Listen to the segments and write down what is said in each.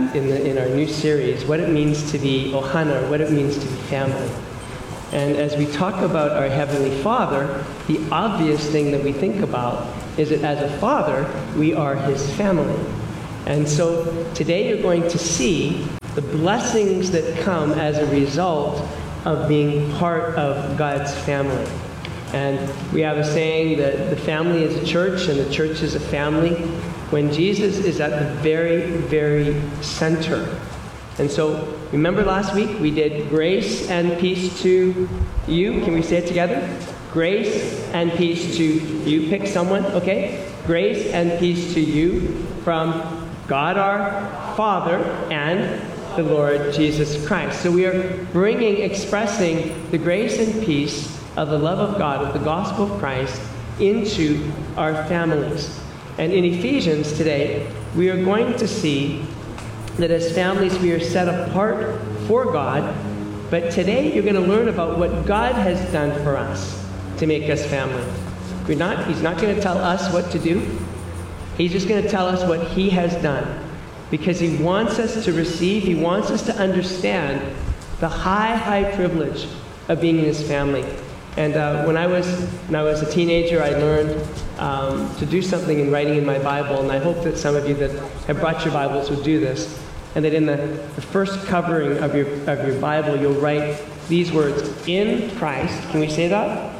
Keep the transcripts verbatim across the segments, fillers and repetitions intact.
at in, the, in our new series, what it means to be ohana, what it means to be family. And as we talk about our Heavenly Father, the obvious thing that we think about is that as a father, we are his family. And so today you're going to see the blessings that come as a result of being part of God's family. And we have a saying that the family is a church and the church is a family, when Jesus is at the very, very center. And so, remember last week we did grace and peace to you. Can we say it together? Grace and peace to you. Pick someone, okay? Grace and peace to you from God our Father and the Lord Jesus Christ. So we are bringing, expressing the grace and peace of the love of God, of the gospel of Christ, into our families. And in Ephesians today, we are going to see that as families we are set apart for God, but today you're going to learn about what God has done for us to make us family. We're not, he's not going to tell us what to do. He's just going to tell us what he has done, because he wants us to receive, he wants us to understand the high, high privilege of being in his family. And uh, when I was when I was a teenager, I learned um, to do something in writing in my Bible, and I hope that some of you that have brought your Bibles would do this, and that in the, the first covering of your of your Bible, you'll write these words: in Christ. Can we say that?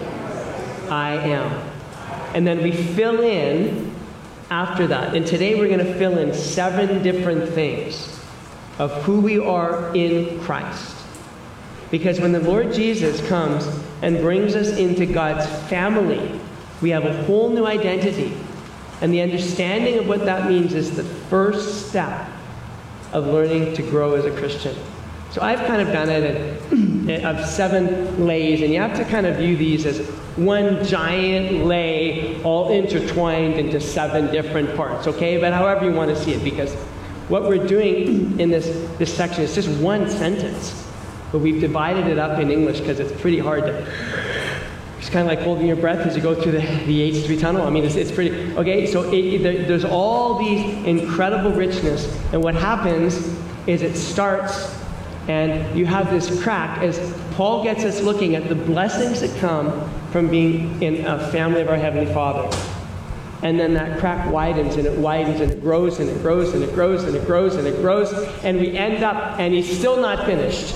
I am. And then we fill in after that. And today we're going to fill in seven different things of who we are in Christ. Because when the Lord Jesus comes and brings us into God's family, we have a whole new identity. And the understanding of what that means is the first step of learning to grow as a Christian. So I've kind of done it in, of seven lays, and you have to kind of view these as one giant lay all intertwined into seven different parts, okay? But however you want to see it, because what we're doing in this, this section is just one sentence. But we've divided it up in English because it's pretty hard to... It's kind of like holding your breath as you go through the, the H three tunnel. I mean, it's, it's pretty... Okay, so it, there, there's all these incredible richness. And what happens is it starts, and you have this crack as Paul gets us looking at the blessings that come from being in a family of our Heavenly Father. And then that crack widens, and it widens, and it grows, and it grows, and it grows, and it grows, and it grows, and we end up, and he's still not finished.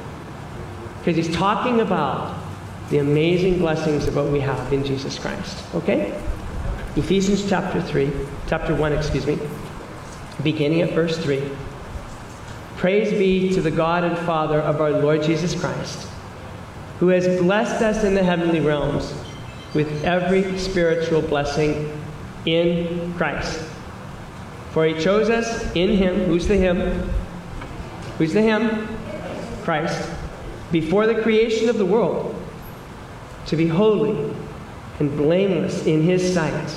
Because he's talking about the amazing blessings of what we have in Jesus Christ. Okay? Ephesians chapter three, chapter one, excuse me, beginning at verse three. Praise be to the God and Father of our Lord Jesus Christ, who has blessed us in the heavenly realms with every spiritual blessing in Christ. For he chose us in him. Who's the him? Who's the him? Christ. Before the creation of the world, to be holy and blameless in his sight.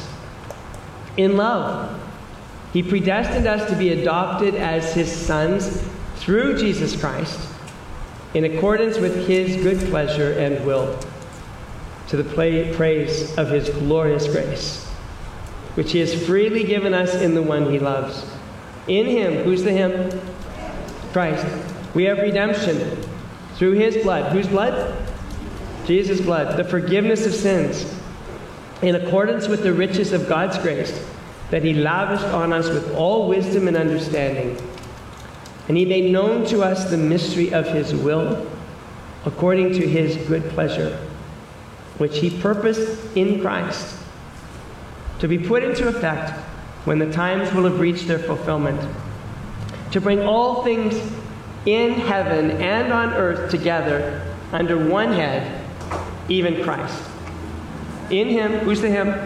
In love, he predestined us to be adopted as his sons through Jesus Christ, in accordance with his good pleasure and will, to the praise of his glorious grace, which he has freely given us in the one he loves. In him, who's the him? Christ. We have redemption through his blood. Whose blood? Jesus' blood. The forgiveness of sins, in accordance with the riches of God's grace, that he lavished on us with all wisdom and understanding. And he made known to us the mystery of his will, according to his good pleasure, which he purposed in Christ, to be put into effect when the times will have reached their fulfillment, to bring all things in heaven and on earth together under one head, even Christ. In him, who's the him?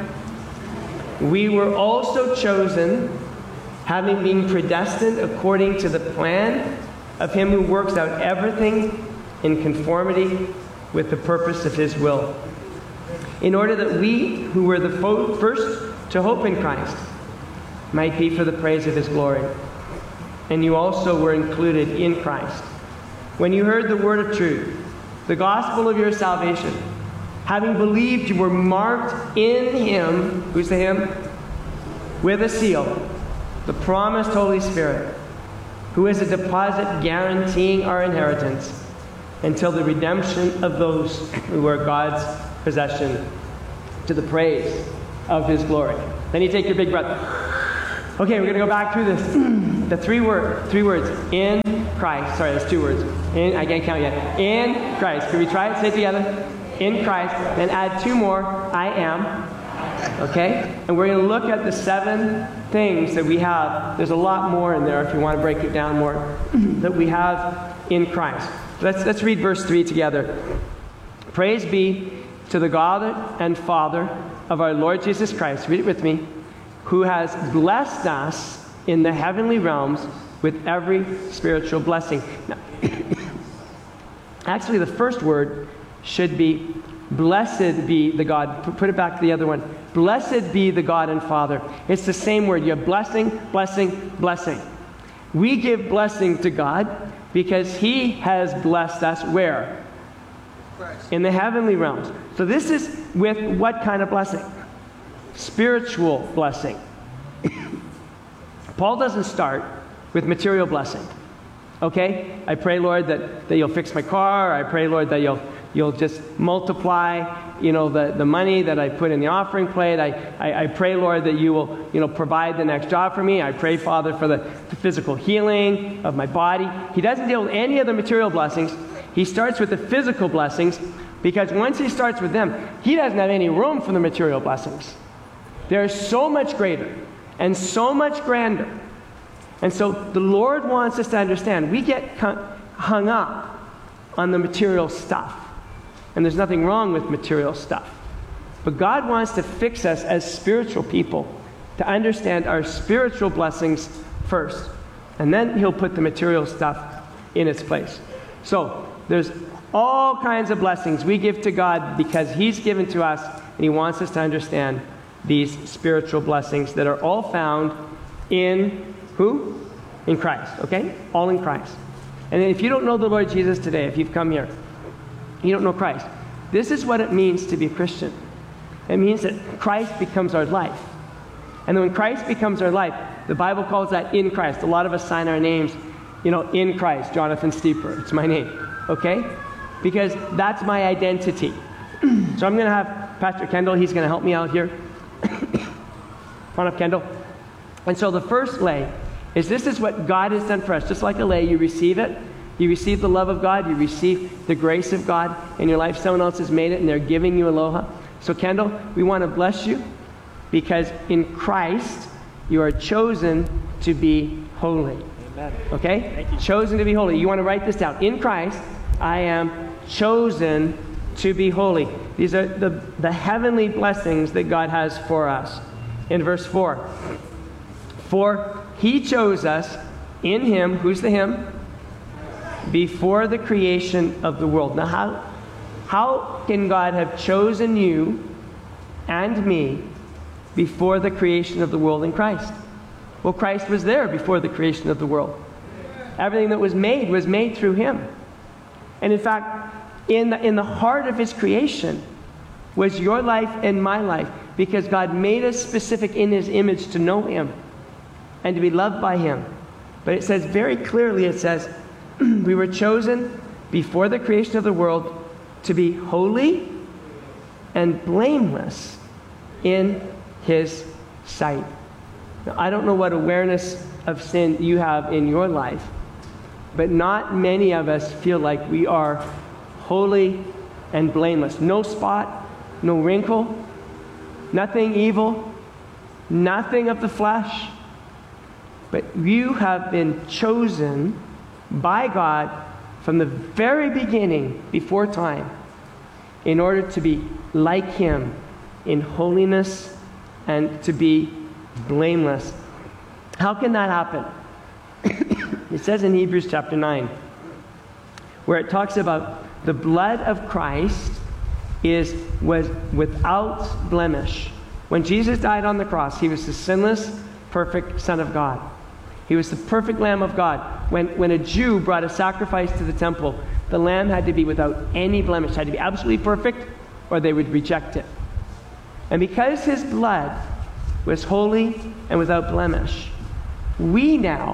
We were also chosen, having been predestined according to the plan of him who works out everything in conformity with the purpose of his will, in order that we, who were the fo- first to hope in Christ, might be for the praise of his glory. And you also were included in Christ, when you heard the word of truth, the gospel of your salvation. Having believed, you were marked in him, who's the him? With a seal, the promised Holy Spirit, who is a deposit guaranteeing our inheritance until the redemption of those who are God's possession, to the praise of his glory. Then you take your big breath. Okay, we're going to go back through this. The three word, three words, in Christ. Sorry, that's two words. In, I can't count yet. In Christ. Can we try it? Say it together. In Christ. Then add two more. I am. Okay? And we're going to look at the seven things that we have. There's a lot more in there if you want to break it down more that we have in Christ. Let's, let's read verse three together. Praise be to the God and Father of our Lord Jesus Christ. Read it with me. Who has blessed us in the heavenly realms with every spiritual blessing. Now, actually, the first word should be, blessed be the God. Put it back to the other one. Blessed be the God and Father. It's the same word. You have blessing, blessing, blessing. We give blessing to God because he has blessed us where? Christ. In the heavenly realms. So this is with what kind of blessing? Spiritual blessing. Paul doesn't start with material blessing. Okay? I pray, Lord, that, that you'll fix my car. I pray, Lord, that you'll you'll just multiply, you know, the, the money that I put in the offering plate. I, I, I pray, Lord, that you will, you know, provide the next job for me. I pray, Father, for the, the physical healing of my body. He doesn't deal with any of the material blessings. He starts with the physical blessings because once he starts with them, he doesn't have any room for the material blessings. They're so much greater and so much grander. And so the Lord wants us to understand we get hung up on the material stuff. And there's nothing wrong with material stuff. But God wants to fix us as spiritual people to understand our spiritual blessings first. And then he'll put the material stuff in its place. So there's all kinds of blessings we give to God because he's given to us, and he wants us to understand these spiritual blessings that are all found in who? In Christ, okay? All in Christ. And if you don't know the Lord Jesus today, if you've come here, you don't know Christ, this is what it means to be a Christian. It means that Christ becomes our life. And then when Christ becomes our life, the Bible calls that in Christ. A lot of us sign our names, you know, in Christ. Jonathan Steeper, it's my name, okay? Because that's my identity. So I'm going to have Pastor Kendall, he's going to help me out here. Come on up, Kendall. And so the first lay is this is what God has done for us. Just like a lay, you receive it. You receive the love of God. You receive the grace of God in your life. Someone else has made it, and they're giving you aloha. So, Kendall, we want to bless you because in Christ, you are chosen to be holy. Amen. Okay? Thank you. Chosen to be holy. You want to write this down. In Christ, I am chosen to be holy. These are the, the heavenly blessings that God has for us. In verse four, for he chose us in him, who's the him? Before the creation of the world. Now, how, how can God have chosen you and me before the creation of the world in Christ? Well, Christ was there before the creation of the world. Everything that was made was made through him. And in fact, in the, in the heart of his creation was your life and my life, because God made us specific in his image to know him and to be loved by him. But it says very clearly, it says, we were chosen before the creation of the world to be holy and blameless in his sight. Now, I don't know what awareness of sin you have in your life, but not many of us feel like we are holy and blameless. No spot, no wrinkle, nothing evil, nothing of the flesh. But you have been chosen by God from the very beginning, before time, in order to be like him in holiness and to be blameless. How can that happen? It says in Hebrews chapter nine, where it talks about the blood of Christ is was without blemish. When Jesus died on the cross, he was the sinless, perfect Son of God. He was the perfect Lamb of God. When, when a Jew brought a sacrifice to the temple, the lamb had to be without any blemish, had to be absolutely perfect, or they would reject it. And because his blood was holy and without blemish, we now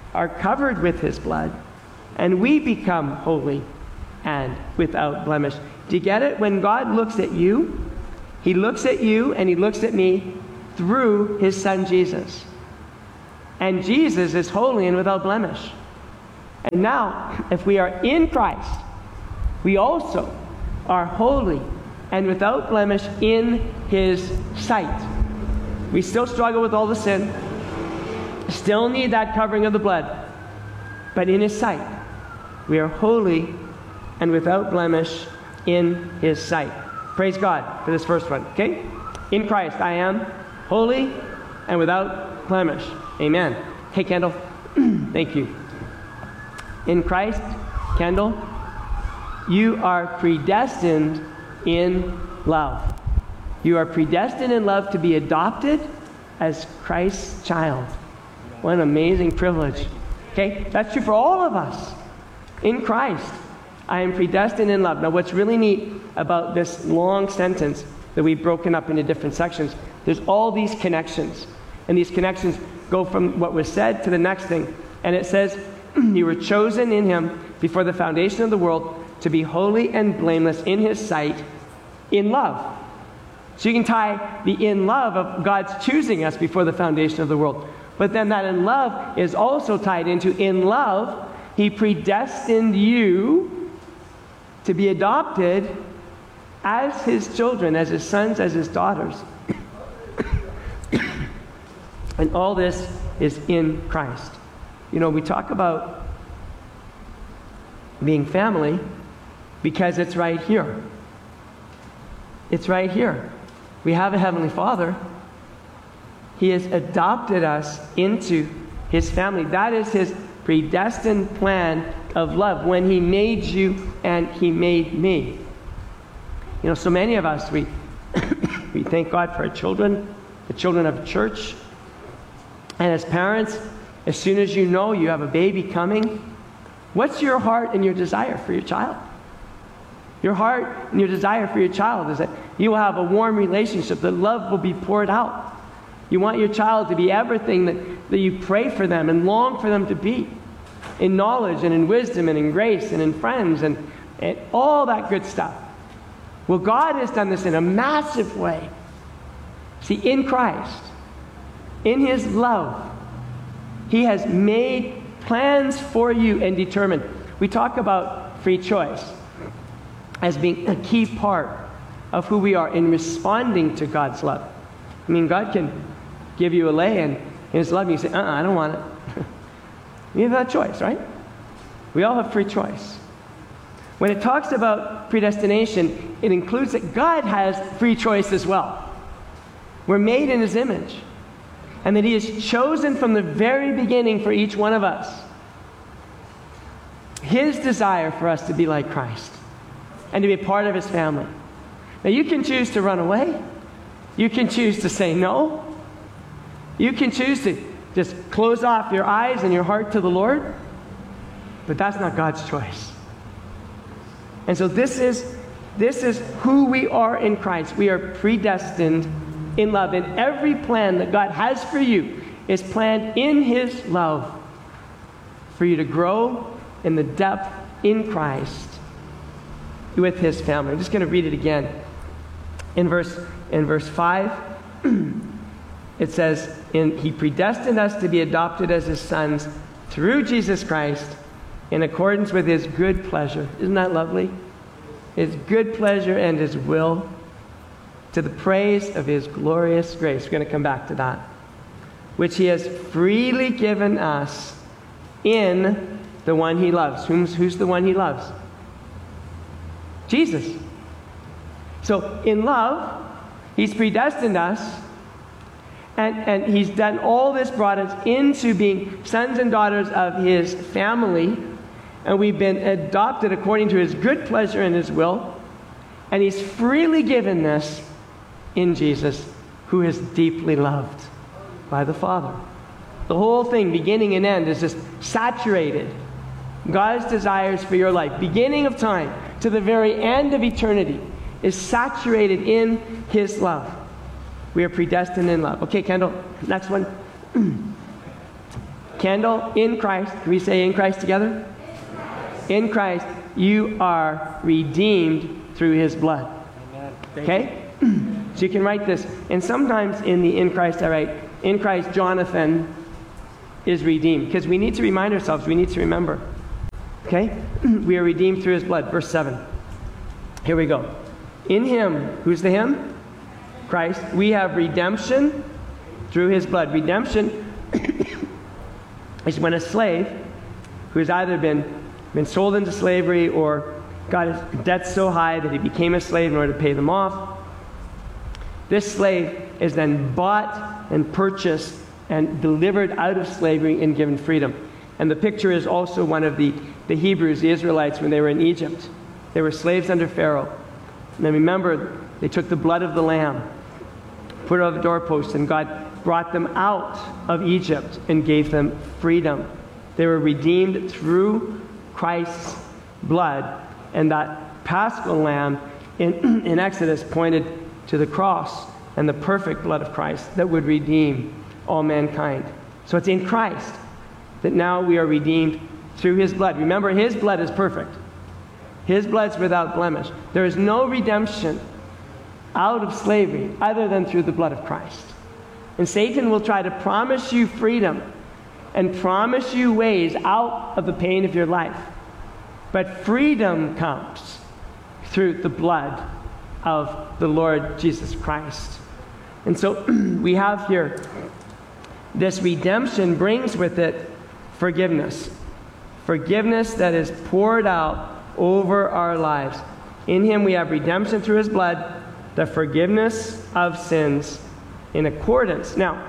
are covered with his blood, and we become holy and without blemish. Do you get it? When God looks at you, he looks at you and he looks at me through his son Jesus. And Jesus is holy and without blemish. And now, if we are in Christ, we also are holy and without blemish in his sight. We still struggle with all the sin, still need that covering of the blood, but in his sight, we are holy and without blemish in his sight. Praise God for this first one, okay? In Christ, I am holy and without blemish. Amen. Hey, Kendall. Thank you. In Christ, Kendall, you are predestined in love. You are predestined in love to be adopted as Christ's child. What an amazing privilege. Okay, that's true for all of us. In Christ, I am predestined in love. Now, what's really neat about this long sentence that we've broken up into different sections, there's all these connections. And these connections go from what was said to the next thing. And it says, you were chosen in him before the foundation of the world to be holy and blameless in his sight in love. So you can tie the in love of God's choosing us before the foundation of the world. But then that in love is also tied into in love, he predestined you to be adopted as his children, as his sons, as his daughters. And all this is in Christ. You know, we talk about being family because it's right here. It's right here. We have a Heavenly Father. He has adopted us into his family. That is his predestined plan of love when he made you and he made me. You know, so many of us, we, we thank God for our children, the children of the church. And as parents, as soon as you know you have a baby coming, what's your heart and your desire for your child? Your heart and your desire for your child is that you will have a warm relationship, that love will be poured out. You want your child to be everything that, that you pray for them and long for them to be, in knowledge and in wisdom and in grace and in friends and, and all that good stuff. Well, God has done this in a massive way. See, in Christ, in his love, he has made plans for you and determined. We talk about free choice as being a key part of who we are in responding to God's love. I mean, God can give you a lay and in his love, you say, uh-uh, I don't want it. You have that choice, right? We all have free choice. When it talks about predestination, it includes that God has free choice as well. We're made in his image. And that he has chosen from the very beginning for each one of us his desire for us to be like Christ and to be a part of his family. Now, you can choose to run away. You can choose to say no. You can choose to just close off your eyes and your heart to the Lord. But that's not God's choice. And so this is, this is who we are in Christ. We are predestined in love. And every plan that God has for you is planned in his love for you to grow in the depth in Christ with his family. I'm just going to read it again. In verse, in verse five, it says, in, he predestined us to be adopted as his sons through Jesus Christ in accordance with his good pleasure. Isn't that lovely? His good pleasure and his will, to the praise of his glorious grace. We're going to come back to that. Which he has freely given us in the one he loves. Who's, who's the one he loves? Jesus. So in love, he's predestined us, and, and he's done all this, brought us into being sons and daughters of his family, and we've been adopted according to his good pleasure and his will, and he's freely given this in Jesus, who is deeply loved by the Father. The whole thing, beginning and end, is just saturated. God's desires for your life, beginning of time to the very end of eternity, is saturated in his love. We are predestined in love. Okay, Kendall, next one. Kendall, in Christ, can we say in Christ together? In Christ, you are redeemed through his blood. Okay? So you can write this. And sometimes in the in Christ, I write, in Christ, Jonathan is redeemed. Because we need to remind ourselves, we need to remember. Okay? We are redeemed through his blood. Verse seven. Here we go. In him, who's the him? Christ. We have redemption through his blood. Redemption is when a slave who's either been, been sold into slavery or got his debts so high that he became a slave in order to pay them off. This slave is then bought and purchased and delivered out of slavery and given freedom. And the picture is also one of the, the Hebrews, the Israelites, when they were in Egypt. They were slaves under Pharaoh. And then remember, they took the blood of the lamb, put it on the doorpost, and God brought them out of Egypt and gave them freedom. They were redeemed through Christ's blood. And that Paschal lamb in, in Exodus pointed to the cross and the perfect blood of Christ that would redeem all mankind. So it's in Christ that now we are redeemed through his blood. Remember, his blood is perfect. His blood's without blemish. There is no redemption out of slavery other than through the blood of Christ. And Satan will try to promise you freedom and promise you ways out of the pain of your life. But freedom comes through the blood of the Lord Jesus Christ. And so we have here, this redemption brings with it forgiveness. Forgiveness that is poured out over our lives. In him we have redemption through his blood, the forgiveness of sins in accordance. Now,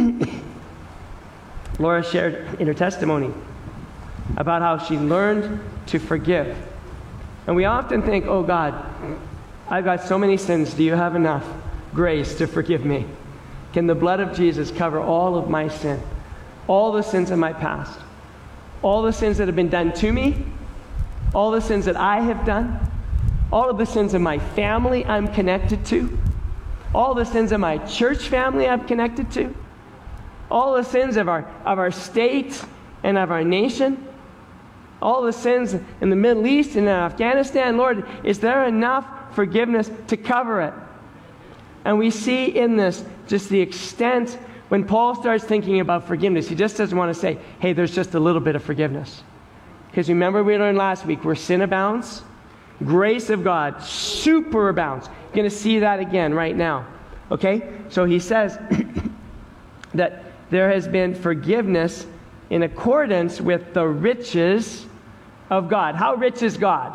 Laura shared in her testimony about how she learned to forgive. And we often think, oh God, I've got so many sins. Do you have enough grace to forgive me? Can the blood of Jesus cover all of my sin? All the sins of my past? All the sins that have been done to me? All the sins that I have done? All of the sins of my family I'm connected to? All the sins of my church family I'm connected to? All the sins of our, of our state and of our nation? All the sins in the Middle East and in Afghanistan? Lord, is there enough forgiveness to cover it? And we see in this just the extent when Paul starts thinking about forgiveness. He just doesn't want to say, hey, there's just a little bit of forgiveness. Because remember we learned last week, where sin abounds, grace of God super abounds. You're going to see that again right now. Okay? So he says that there has been forgiveness in accordance with the riches of God. How rich is God?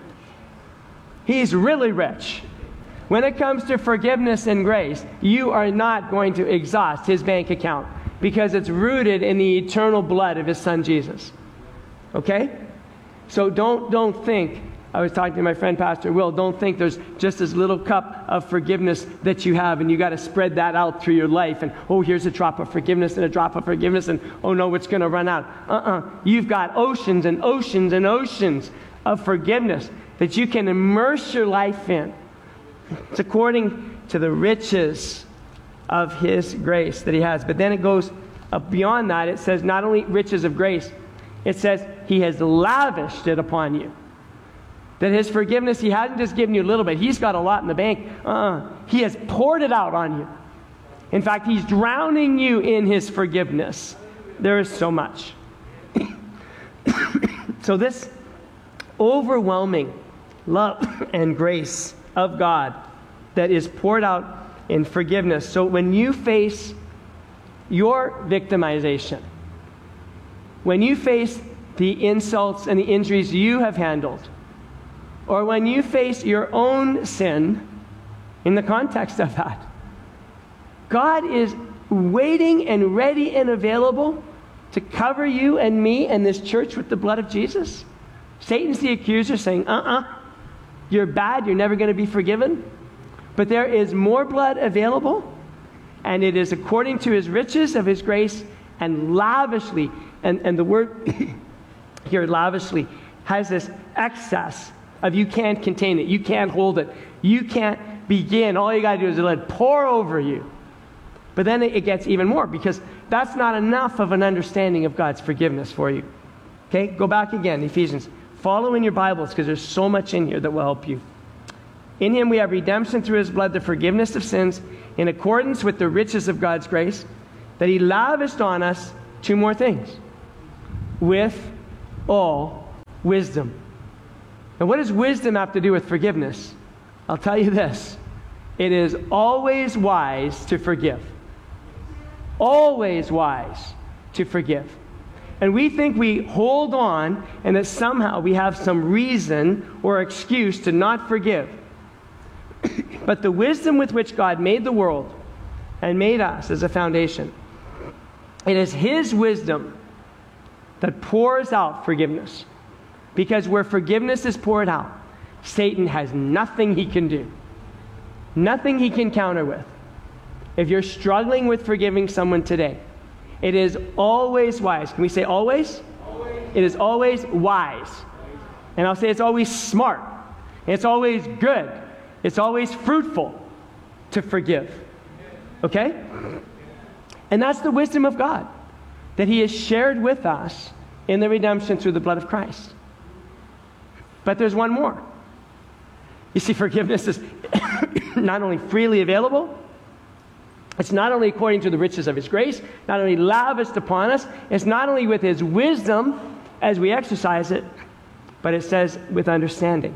He's really rich. When it comes to forgiveness and grace, you are not going to exhaust his bank account because it's rooted in the eternal blood of his son Jesus. Okay? So don't don't think, I was talking to my friend Pastor Will, don't think there's just this little cup of forgiveness that you have and you got to spread that out through your life and, oh, here's a drop of forgiveness and a drop of forgiveness and, oh no, it's going to run out. Uh-uh. You've got oceans and oceans and oceans of forgiveness that you can immerse your life in. It's according to the riches of his grace that he has. But then it goes up beyond that. It says not only riches of grace, it says he has lavished it upon you. That his forgiveness, he hasn't just given you a little bit. He's got a lot in the bank. Uh-uh. He has poured it out on you. In fact, he's drowning you in his forgiveness. There is so much. So this overwhelming love and grace of God that is poured out in forgiveness. So when you face your victimization, when you face the insults and the injuries you have handled, or when you face your own sin in the context of that, God is waiting and ready and available to cover you and me and this church with the blood of Jesus. Satan's the accuser saying, uh-uh, you're bad, you're never going to be forgiven. But there is more blood available, and it is according to his riches of his grace and lavishly. And, and the word here, lavishly, has this excess of you can't contain it. You can't hold it. You can't begin. All you got to do is let it pour over you. But then it gets even more, because that's not enough of an understanding of God's forgiveness for you. Okay, go back again, Ephesians. Follow in your Bibles because there's so much in here that will help you. In him we have redemption through his blood, the forgiveness of sins, in accordance with the riches of God's grace, that he lavished on us two more things. With all wisdom. And what does wisdom have to do with forgiveness? I'll tell you this. It is always wise to forgive. Always wise to forgive. And we think we hold on and that somehow we have some reason or excuse to not forgive. But the wisdom with which God made the world and made us as a foundation, it is his wisdom that pours out forgiveness. Because where forgiveness is poured out, Satan has nothing he can do. Nothing he can counter with. If you're struggling with forgiving someone today, it is always wise. Can we say always? Always. It is always wise. And I'll say it's always smart. It's always good. It's always fruitful to forgive. Okay? And that's the wisdom of God that he has shared with us in the redemption through the blood of Christ. But there's one more. You see, forgiveness is not only freely available, it's not only according to the riches of his grace, not only lavished upon us, it's not only with his wisdom as we exercise it, but it says with understanding.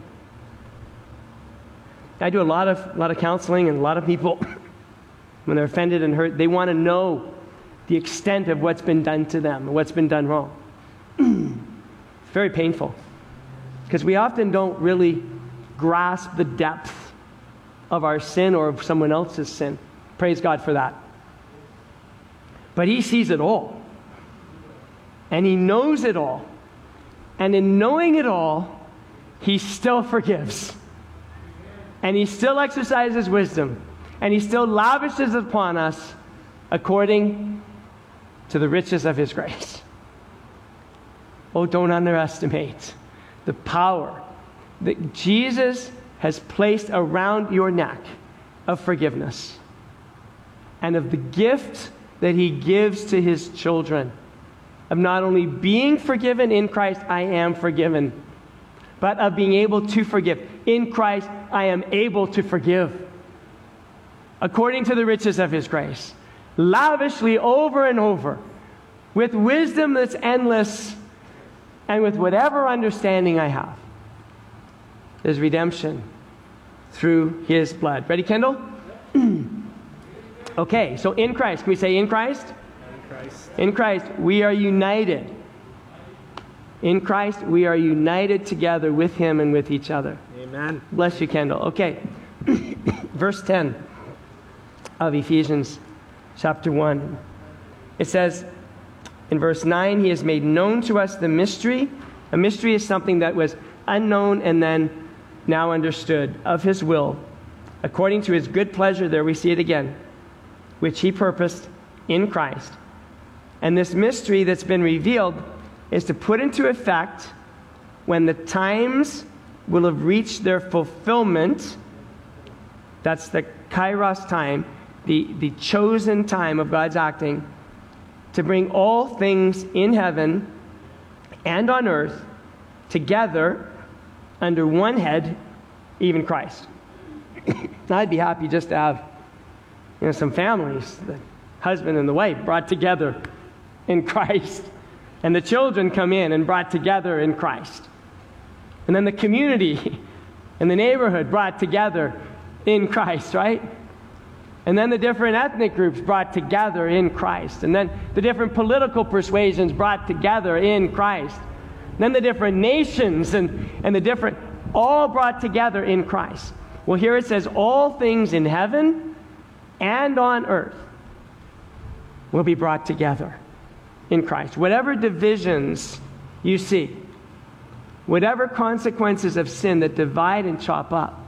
I do a lot of, a lot of counseling, and a lot of people, when they're offended and hurt, they want to know the extent of what's been done to them, and what's been done wrong. It's very painful, because we often don't really grasp the depth of our sin or of someone else's sin. Praise God for that. But he sees it all. And he knows it all. And in knowing it all, he still forgives. And he still exercises wisdom. And he still lavishes upon us according to the riches of his grace. Oh, don't underestimate the power that Jesus has placed around your neck of forgiveness and of the gift that he gives to his children of not only being forgiven in Christ, I am forgiven, but of being able to forgive. In Christ, I am able to forgive according to the riches of his grace, lavishly over and over, with wisdom that's endless and with whatever understanding I have. There's redemption through his blood. Ready, Kendall? Okay, so in Christ. Can we say in Christ? In Christ. In Christ, we are united. In Christ, we are united together with him and with each other. Amen. Bless you, Kendall. Okay. Verse ten of Ephesians chapter one. It says in verse nine, he has made known to us the mystery. A mystery is something that was unknown and then now understood, of his will, according to his good pleasure, there we see it again, which he purposed in Christ. And this mystery that's been revealed is to put into effect when the times will have reached their fulfillment. That's the kairos time, the, the chosen time of God's acting, to bring all things in heaven and on earth together under one head, even Christ. I'd be happy just to have, you know, some families, the husband and the wife brought together in Christ, and the children come in and brought together in Christ, and then the community and the neighborhood brought together in Christ, right? And then the different ethnic groups brought together in Christ, and then the different political persuasions brought together in Christ. Then the different nations and, and the different, all brought together in Christ. Well, here it says, all things in heaven and on earth will be brought together in Christ. Whatever divisions you see, whatever consequences of sin that divide and chop up,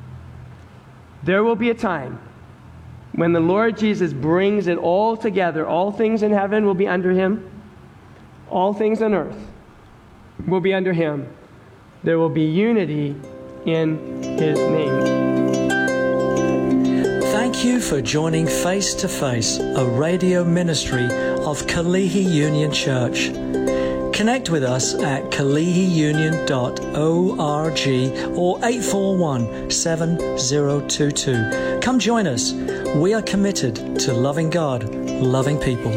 there will be a time when the Lord Jesus brings it all together. All things in heaven will be under him. All things on earth will be under him. There will be unity in his name. Thank you for joining Face to Face, a radio ministry of Kalihi Union Church. Connect with us at kalihi union dot org or eight four one, seven zero two two. Come join us. We are committed to loving God, loving people.